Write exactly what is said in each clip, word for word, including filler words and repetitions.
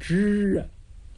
知啊。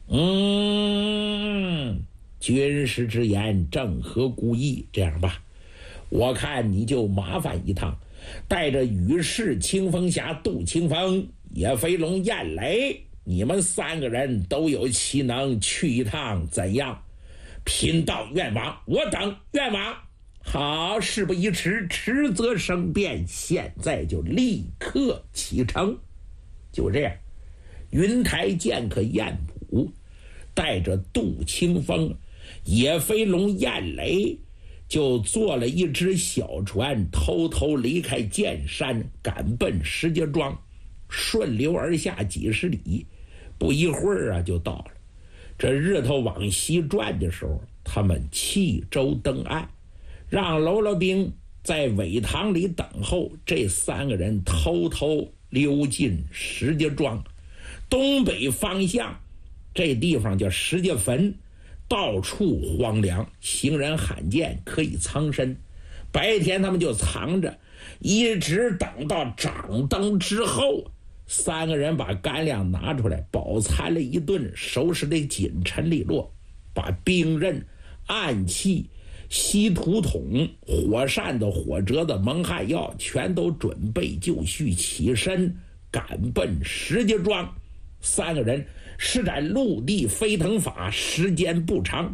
嗯，军师之言正合故意。这样吧，我看你就麻烦一趟，带着羽氏、清风侠、杜清风、野飞龙、燕雷，你们三个人都有其能，去一趟怎样？贫道愿往，我等愿往。好，事不宜迟，迟则生变，现在就立刻启程。就这样，云台剑客燕普带着杜清风、野飞龙、燕雷，就坐了一只小船，偷偷离开剑山，赶奔石碣庄，顺流而下几十里，不一会儿啊就到了。这日头往西转的时候，他们弃舟登岸，让喽啰兵在苇塘里等候。这三个人偷偷溜进石碣庄，东北方向这地方叫石碣坟，到处荒凉，行人罕见，可以藏身。白天他们就藏着，一直等到掌灯之后，三个人把干粮拿出来，饱餐了一顿，收拾得紧陈利落，把兵刃、暗器、稀土桶、火扇子、火折子、蒙汗药全都准备就绪，起身赶奔石碣庄。三个人施展陆地飞腾法，时间不长，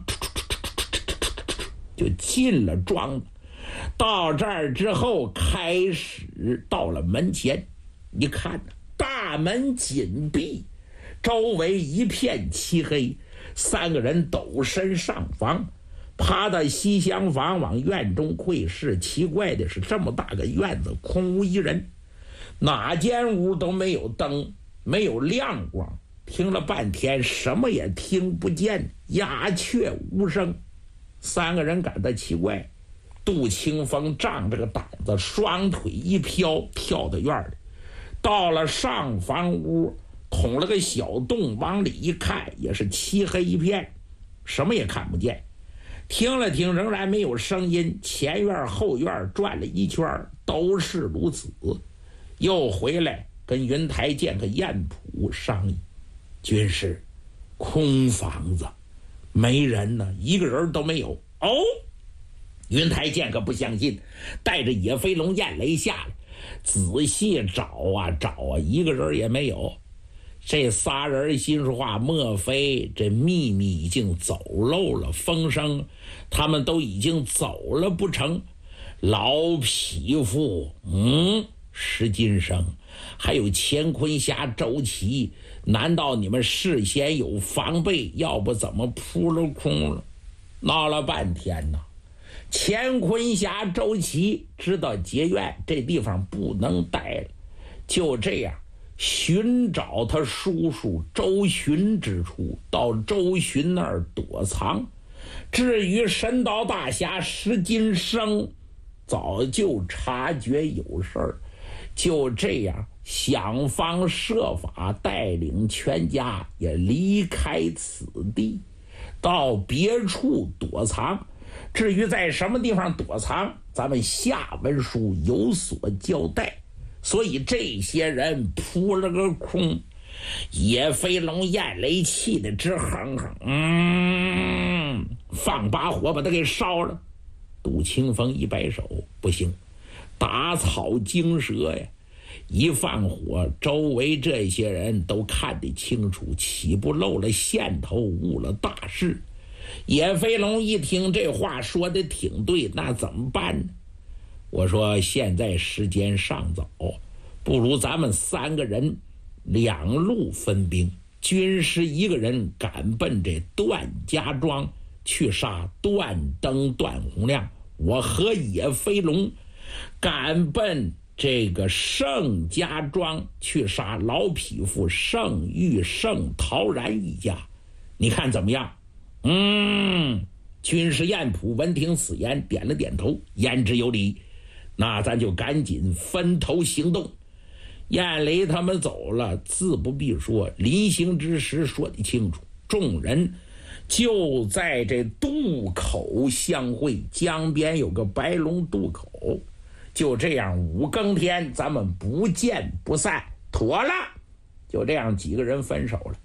就进了庄子。到这儿之后，开始到了门前，一看大门紧闭，周围一片漆黑。三个人抖身上房，爬到西厢房往院中窥视。奇怪的是，这么大个院子空无一人，哪间屋都没有灯，没有亮光。听了半天什么也听不见，鸦雀无声。三个人感到奇怪，杜清风仗着个胆子，双腿一飘，跳到院里，到了上房屋，捅了个小洞，往里一看，也是漆黑一片，什么也看不见。听了听，仍然没有声音，前院后院转了一圈，都是如此。又回来跟云台剑客燕普商议，军师，空房子，没人呢，一个人都没有。哦，云台剑客不相信，带着野飞龙、燕雷下来，仔细找啊找啊，一个人也没有。这仨人心说话，莫非这秘密已经走漏了风声，他们都已经走了不成？老匹夫，嗯，石金生，还有乾坤侠周琦，难道你们事先有防备？要不怎么扑了空了？闹了半天呢，乾坤侠周琦知道结怨这地方不能待了，就这样寻找他叔叔周巡之处，到周巡那儿躲藏。至于神刀大侠石金生，早就察觉有事儿，就这样想方设法带领全家也离开此地，到别处躲藏。至于在什么地方躲藏，咱们下文书有所交代。所以这些人扑了个空，野飞龙、燕雷气的直哼哼，嗯，放把火把他给烧了。杜清风一摆手，不行，打草惊蛇呀！一放火，周围这些人都看得清楚，岂不漏了线头，误了大事？野飞龙一听这话说的挺对，那怎么办呢？我说现在时间尚早，不如咱们三个人两路分兵，军师一个人赶奔这段家庄去杀段登、段洪亮，我和野飞龙赶奔这个盛家庄去杀老匹夫盛玉、盛陶然一家，你看怎么样？嗯，军师燕普闻听此言，点了点头，言之有理。那咱就赶紧分头行动。燕雷他们走了，自不必说，临行之时说得清楚，众人就在这渡口相会，江边有个白龙渡口。就这样，五更天咱们不见不散，妥了。就这样，几个人分手了。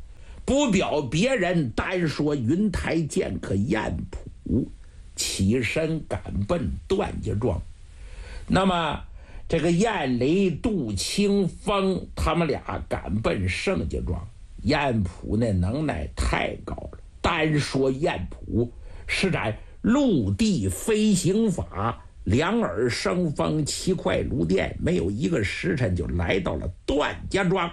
不表别人，单说云台剑客燕普起身赶奔段家庄。那么这个燕雷、杜清风他们俩赶奔盛家庄。燕普那能耐太高了，单说燕普施展陆地飞行法，两耳生风，七快如电，没有一个时辰就来到了段家庄。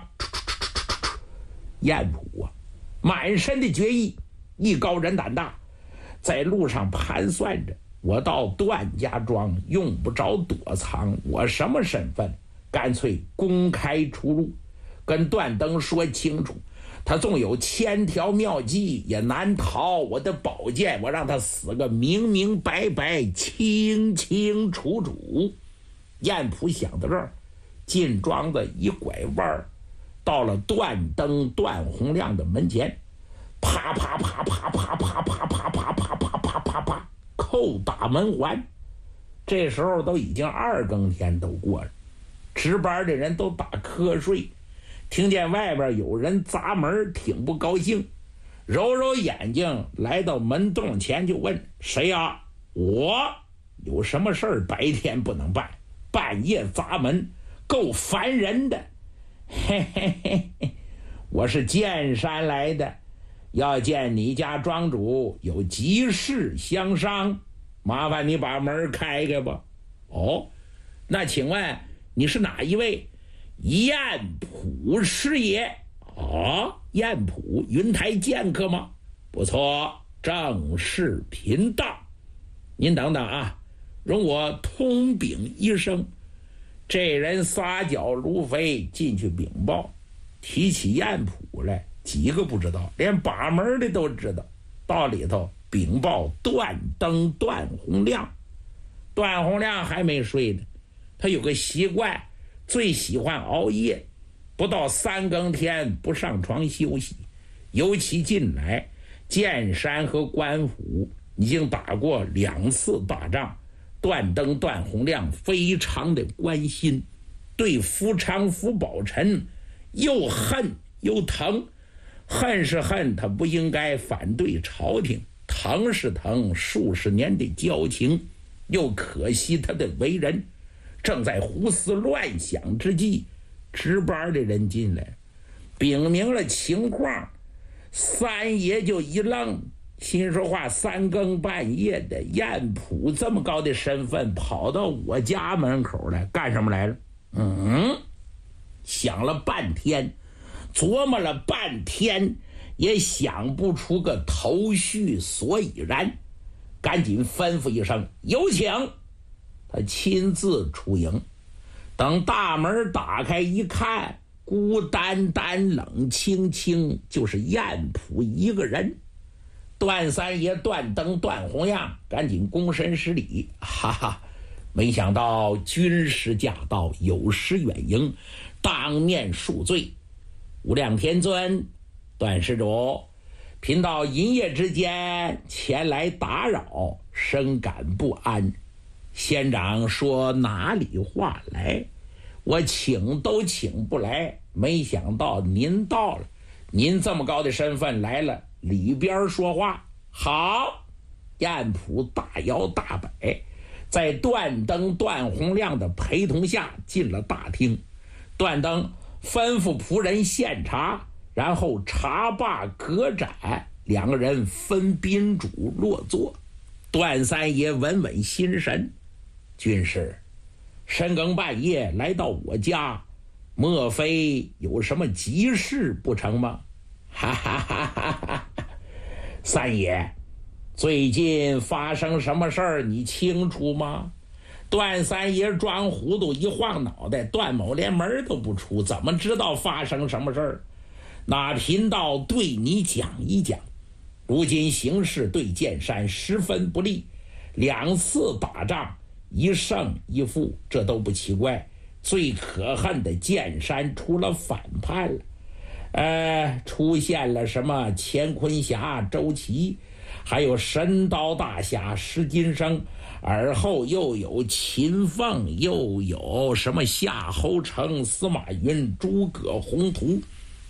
燕普啊，满身的决意，艺高人胆大，在路上盘算着，我到段家庄用不着躲藏，我什么身份，干脆公开出入，跟段登说清楚，他纵有千条妙计也难逃我的宝剑，我让他死个明明白白，清清楚楚。燕普想到这儿，进庄子一拐弯，到了段登、段洪亮的门前，啪啪啪啪啪啪啪啪啪啪啪啪啪啪叩打门环。这时候都已经二更天都过了，值班的人都打瞌睡，听见外边有人砸门，挺不高兴，揉揉眼睛来到门洞前就问：谁呀？我有什么事儿白天不能办，半夜砸门够烦人的。嘿嘿嘿嘿，我是剑山来的，要见你家庄主，有急事相商，麻烦你把门开开吧。哦，那请问你是哪一位？燕普师爷。啊，燕普云台剑客吗？不错，正是贫道。您等等啊，容我通禀一声。这人撒脚如飞进去禀报，提起燕普来，几个不知道，连把门的都知道。到里头禀报段登、段洪亮。段洪亮还没睡呢，他有个习惯，最喜欢熬夜，不到三更天不上床休息。尤其近来剑山和官府已经打过两次大仗，段登、段洪亮非常的关心，对夫昌、夫宝臣又恨又疼。恨是恨他不应该反对朝廷，疼是疼数十年的交情，又可惜他的为人。正在胡思乱想之际，值班的人进来禀明了情况。三爷就一愣，心说话，三更半夜的，燕普这么高的身份跑到我家门口来干什么来了？嗯，想了半天，琢磨了半天，也想不出个头绪所以然，赶紧吩咐一声：有请。他亲自出营，等大门打开一看，孤单单冷清清，就是燕普一个人。段三爷、段登、段洪亮赶紧躬身施礼，哈哈，没想到军师驾到，有失远迎，当面恕罪。无量天尊，段施主，贫道阴夜之间前来打扰，深感不安。仙长说哪里话来，我请都请不来，没想到您到了，您这么高的身份来了，里边说话。好，燕普大摇大摆，在段登、段洪亮的陪同下进了大厅。段登吩咐仆人献茶，然后茶罢隔盏，两个人分宾主落座。段三爷稳稳心神，军师深更半夜来到我家，莫非有什么急事不成吗？哈哈哈哈哈！三爷，最近发生什么事儿你清楚吗？段三爷装糊涂，一晃脑袋，段某连门都不出，怎么知道发生什么事儿？那贫道对你讲一讲。如今形势对剑山十分不利，两次打仗一胜一负，这都不奇怪。最可恨的剑山出了反叛了，呃，出现了什么乾坤侠周琦，还有神刀大侠石金生，而后又有秦凤，又有什么夏侯成、司马云、诸葛宏图。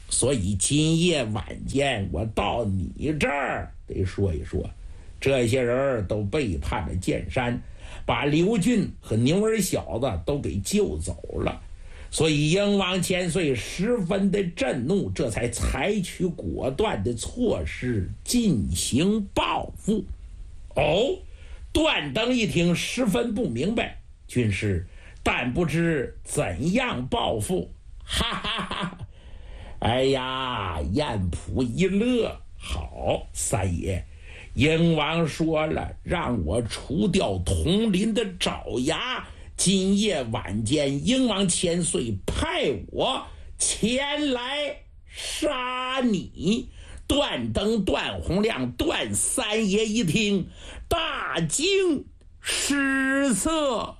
所以今夜晚间我到你这儿得说一说，这些人都背叛了剑山，把刘俊和牛儿小子都给救走了，所以英王千岁十分的震怒，这才采取果断的措施进行报复。哦，段登一听十分不明白，军师但不知怎样报复。哈哈哈！哎呀，燕普一乐，好，三爷，英王说了，让我除掉统领的爪牙。今夜晚间，英王千岁派我前来杀你。段登、段洪亮、段三爷一听，大惊失色。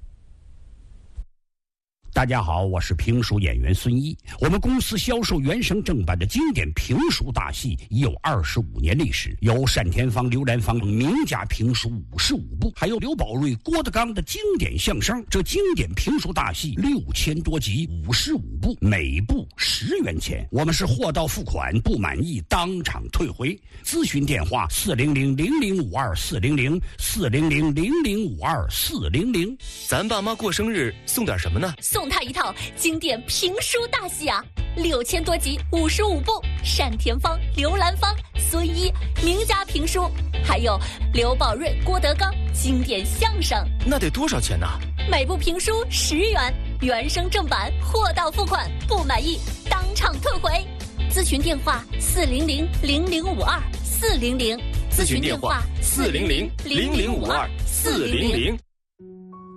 大家好，我是评书演员孙一。我们公司销售原声正版的经典评书大戏已有二十五年历史，有单田芳、刘兰芳名家评书五十五部，还有刘宝瑞、郭德纲的经典相声。这经典评书大戏六千多集，五十五部，每部十元钱。我们是货到付款，不满意当场退回。咨询电话：四零零零零五二四零零四零零零零五二四零零。 咱爸妈过生日送点什么呢？ 送他一套经典评书大戏啊，六千多集，五十五部，单田芳、刘兰芳、孙一名家评书，还有刘宝瑞、郭德纲经典相声。 那得多少钱呢？ 每部评书十元，原声正版，货到付款，不满意当场退回。咨询电话：四零零零零五二四零零。 咨询电话：四零零零零五二四零零。